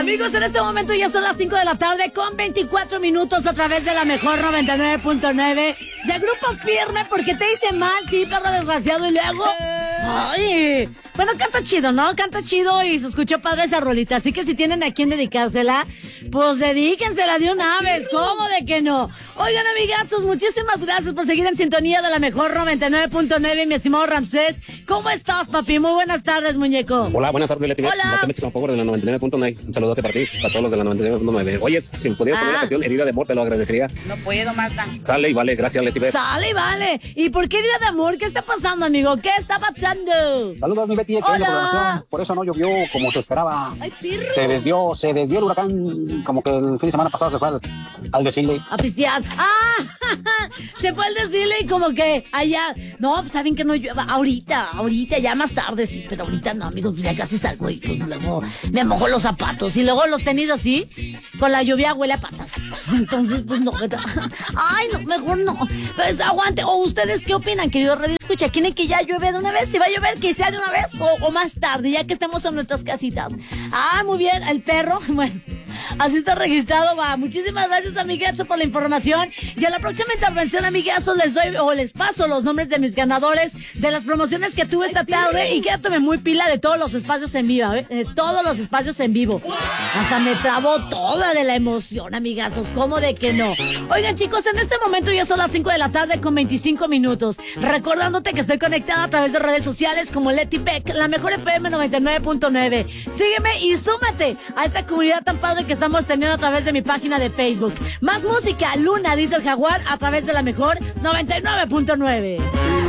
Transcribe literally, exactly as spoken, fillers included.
Amigos, en este momento ya son las cinco de la tarde con veinticuatro minutos a través de la mejor noventa y nueve punto nueve de Grupo Firme, porque te hice mal, sí, perro desgraciado, y luego... Ay, bueno, canta chido, ¿no? Canta chido y se escuchó padre esa rolita, así que si tienen a quién dedicársela, pues dedíquensela de una vez, ¿cómo de que no? Oigan, amigazos, muchísimas gracias por seguir en sintonía de la mejor noventa y nueve punto nueve, mi estimado Ramsés. ¿Cómo estás, papi? Muy buenas tardes, muñeco. Hola, buenas tardes, Leti. Hola. Con favor de la noventa y nueve punto nueve. Un saludote para ti, para todos los de la noventa y nueve punto nueve. Oye, si me pudieras poner Ah. la canción Herida de Amor, te lo agradecería. No puedo, Marta. Sale y vale, gracias, Leti. Sale y vale. ¿Y por qué herida de amor? ¿Qué está pasando, amigo? ¿Qué está pasando? Saludos, mi Betty, excelente Hola. programación. Por eso no llovió como se esperaba. Ay, perro. Se desvió, se desvió el huracán, como que el fin de semana pasado se fue al, al desfile. A pistear. ¡Ah! Se fue al desfile y como que allá... No, pues está bien que no llueva. Ahorita, ahorita, ya más tarde sí. Pero ahorita no, amigos, pues ya casi salgo y pues luego me mojo los zapatos. Y luego los tenis así, con la lluvia huele a patas. Entonces, pues no. Ay, no, mejor no. Pues aguante. ¿O ustedes qué opinan, querido Radio Escucha? ¿Quieren que ya llueve de una vez? ¿Si va a llover, que sea de una vez? O, o más tarde, ya que estemos en nuestras casitas. Ah, muy bien. El perro, bueno... Así está registrado, va. Muchísimas gracias, amiguazo, por la información. Y en la próxima intervención, amiguazo, les doy o les paso los nombres de mis ganadores de las promociones que tuve esta tarde. Y quédate muy pila de todos los espacios en vivo, ¿eh? De todos los espacios en vivo. Hasta me trabó toda de la emoción, amigazos. ¿Cómo de que no? Oigan, chicos, en este momento ya son las cinco de la tarde con veinticinco minutos. Recordándote que estoy conectada a través de redes sociales como Leti Peck, la mejor F M noventa y nueve punto nueve. Sígueme y súmate a esta comunidad tan padre que estamos teniendo a través de mi página de Facebook. Más música, Luna, dice el Jaguar, a través de la mejor noventa y nueve punto nueve.